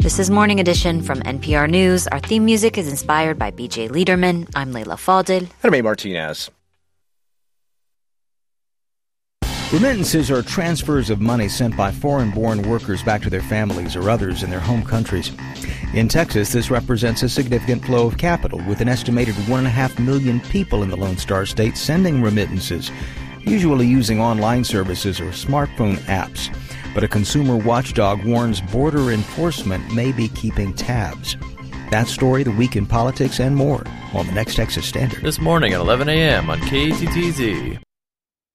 This is Morning Edition from NPR News. Our theme music is inspired by BJ Liederman. I'm Leila Fadel. And I'm A. Martinez. Remittances are transfers of money sent by foreign-born workers back to their families or others in their home countries. In Texas, this represents a significant flow of capital, with an estimated 1.5 million people in the Lone Star State sending remittances, usually using online services or smartphone apps. But a consumer watchdog warns border enforcement may be keeping tabs. That story, the week in politics, and more on the next Texas Standard. This morning at 11 a.m. on KATTZ.